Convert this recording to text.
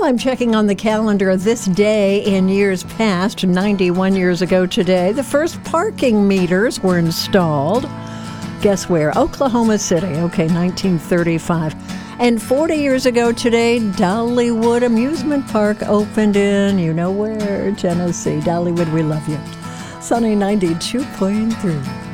Well, I'm checking on the calendar this day in years past. 91 years ago today, the first parking meters were installed. Guess where? Oklahoma City. Okay, 1935. And 40 years ago today, Dollywood Amusement Park opened in, you know where, Tennessee. Dollywood, we love you. Sunny 92.3.